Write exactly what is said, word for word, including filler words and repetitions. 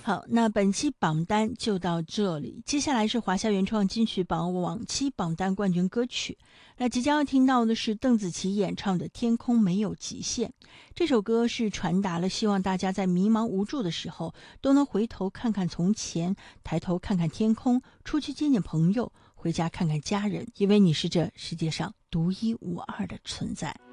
好，那本期榜单就到这里，接下来是华夏原创金曲榜往期榜单冠军歌曲。那即将要听到的是邓紫棋演唱的《天空没有极限》。这首歌是传达了希望大家在迷茫无助的时候都能回头看看从前，抬头看看天空，出去见见朋友，回家看看家人，因为你是这世界上独一无二的存在。